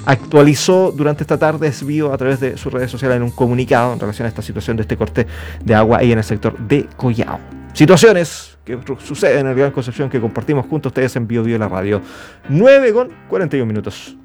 actualizó durante esta tarde Desvío a través de sus redes sociales en un comunicado en relación a esta situación de este corte de agua ahí en el sector de Collao. Situaciones que suceden en el Gran Concepción que compartimos junto a ustedes en Bio Bio la radio. 9:41 minutos.